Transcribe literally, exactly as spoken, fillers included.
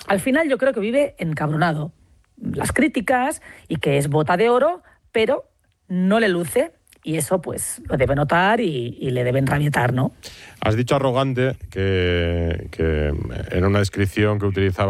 al final yo creo que vive encabronado. Las críticas y que es bota de oro, pero no le luce. Y eso, pues, lo debe notar y, y le deben rabietar, ¿no? Has dicho arrogante, que, que era una descripción que utilizaba